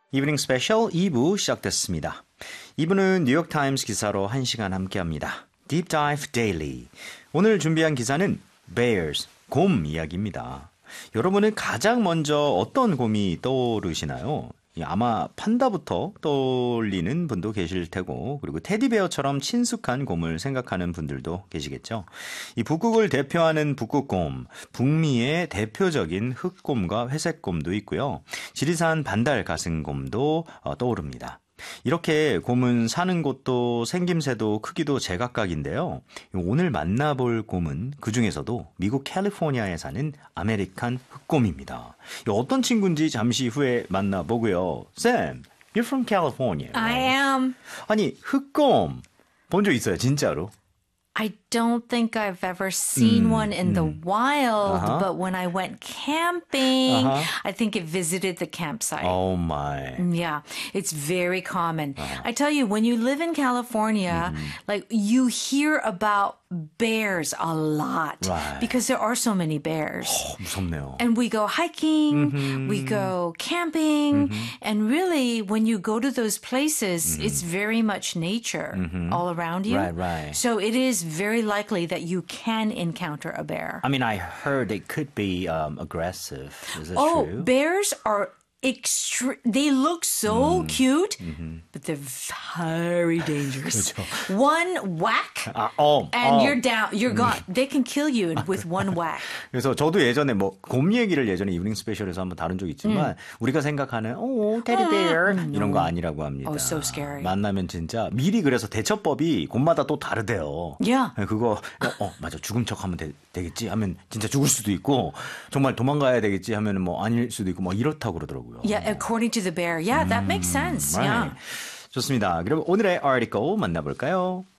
이브닝 스페셜 2부 시작됐습니다. 2부는 뉴욕타임스 기사로 1시간 함께합니다. Deep Dive Daily. 오늘 준비한 기사는 Bears, 곰 이야기입니다. 여러분은 가장 먼저 어떤 곰이 떠오르시나요? 아마 판다부터 떠올리는 분도 계실 테고 그리고 테디베어처럼 친숙한 곰을 생각하는 분들도 계시겠죠. 이 북극을 대표하는 북극곰, 북미의 대표적인 흑곰과 회색곰도 있고요. 지리산 반달 가슴곰도 떠오릅니다. 이렇게 곰은 사는 곳도 생김새도 크기도 제각각인데요. 오늘 만나볼 곰은 그중에서도 미국 캘리포니아에 사는 아메리칸 흑곰입니다. 어떤 친구인지 잠시 후에 만나보고요. Sam, you're from California. I am. 아니, 흑곰 본 적 있어요, 진짜로? I don't think I've ever seen one in the wild, but when I went camping, I think it visited the campsite. Oh my. Yeah, it's very common. I tell you, when you live in California, like you hear about bears a lot Right. because there are so many bears. 무섭네요. And we go hiking, we go camping, and really when you go to those places, it's very much nature all around you. Right, right. So it is very likely that you can encounter a bear. I mean, I heard it could be aggressive. Is it Oh, true? bears are they look so cute, but they're very dangerous. One whack, and you're down. You're gone. They can kill you with one whack. 그래서 저도 예전에 곰 얘기를 예전에 이브닝 스페셜에서 한번 다룬 적 있지만 우리가 생각하는 테디베어 이런 거 아니라고 합니다. Oh, so scary. 만나면 진짜 미리 그래서 대처법이 곰마다 또 다르대요. Yeah. 그거 맞아 죽은 척하면 되겠지 하면 진짜 죽을 수도 있고 정말 도망가야 되겠지 하면 뭐 아닐 수도 있고 뭐 이렇다고 그러더라고요. Yeah, according to the bear. Yeah, that makes sense. Right. Yeah. 좋습니다. 그럼 오늘의 article 만나볼까요?